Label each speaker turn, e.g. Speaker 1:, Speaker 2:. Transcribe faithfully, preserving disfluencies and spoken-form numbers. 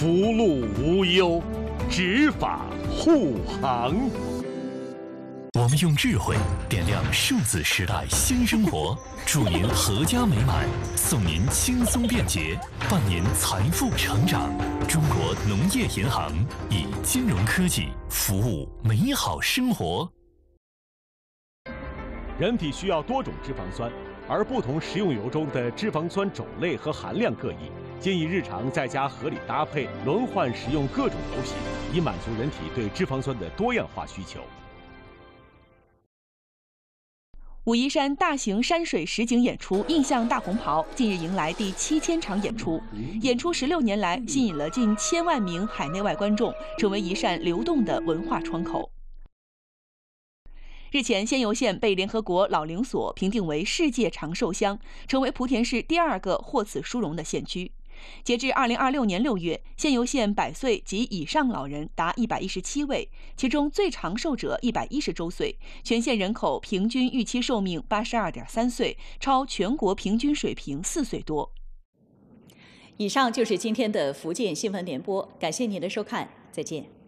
Speaker 1: 福禄无忧，执法护航。
Speaker 2: 我们用智慧点亮数字时代新生活，祝您阖家美满，送您轻松便捷，伴您财富成长。中国农业银行以金融科技服务美好生活。
Speaker 1: 人体需要多种脂肪酸，而不同食用油中的脂肪酸种类和含量各异，建议日常在家合理搭配，轮换食用各种油品，以满足人体对脂肪酸的多样化需求。
Speaker 3: 武夷山大型山水实景演出《印象大红袍》近日迎来第七千场演出，演出十六年来吸引了近千万名海内外观众，成为一扇流动的文化窗口。日前，仙游县被联合国老龄所评定为世界长寿乡，成为莆田市第二个获此殊荣的县区。截至二零二六年六月，仙游县百岁及以上老人达一百一十七位，其中最长寿者一百一十周岁，全县人口平均预期寿命八十二点三岁，超全国平均水平四岁多。
Speaker 4: 以上就是今天的福建新闻联播，感谢您的收看，再见。